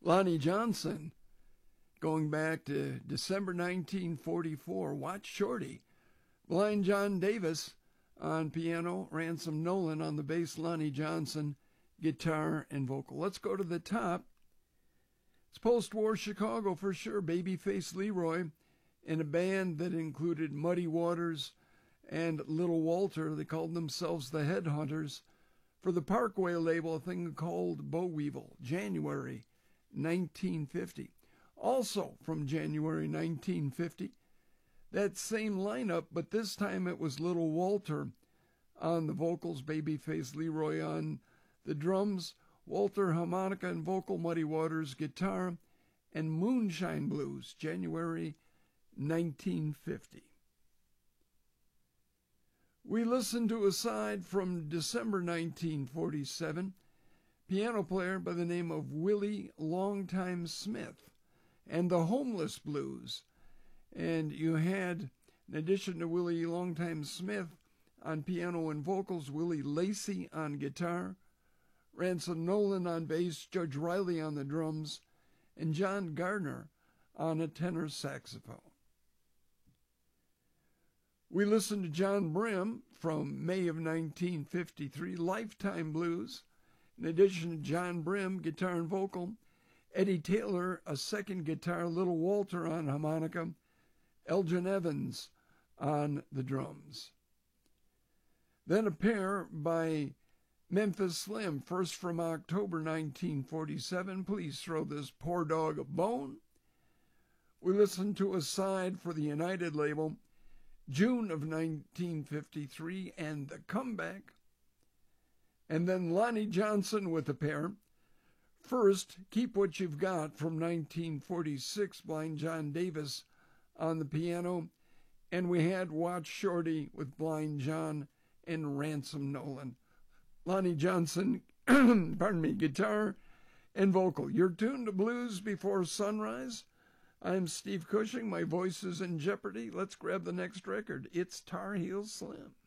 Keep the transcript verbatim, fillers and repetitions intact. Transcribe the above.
Lonnie Johnson, going back to December nineteen forty-four, Watch Shorty. Blind John Davis on piano, Ransom Nolan on the bass, Lonnie Johnson, guitar and vocal. Let's go to the top. It's post-war Chicago for sure. Babyface Leroy and a band that included Muddy Waters and Little Walter. They called themselves the Headhunters. For the Parkway label, a thing called Boll Weevil, January nineteen fifty. Also from January nineteen fifty, that same lineup, but this time it was Little Walter on the vocals, Babyface Leroy on the drums, Walter harmonica and vocal, Muddy Waters guitar, and Moonshine Blues, January nineteen fifty. We listened to a side from December nineteen forty-seven, piano player by the name of Willie Longtime Smith, and the Homeless Blues. And you had, in addition to Willie Longtime Smith on piano and vocals, Willie Lacey on guitar, Ransom Nolan on bass, Judge Riley on the drums, and John Gardner on a tenor saxophone. We listened to John Brim from May of nineteen fifty-three, Lifetime Blues. In addition to John Brim, guitar and vocal, Eddie Taylor, a second guitar, Little Walter on harmonica, Elgin Evans on the drums. Then a pair by Memphis Slim, first from October nineteen forty-seven, Please Throw This Poor Dog a Bone. We listened to a side for the United label, June of nineteen fifty-three, and The Comeback. And then Lonnie Johnson with a pair. First, Keep What You've Got from nineteen forty-six, Blind John Davis on the piano. And we had Watch Shorty with Blind John and Ransom Nolan. Lonnie Johnson, pardon me, guitar and vocal. You're tuned to Blues Before Sunrise. I'm Steve Cushing. My voice is in jeopardy. Let's grab the next record. It's Tar Heel Slim.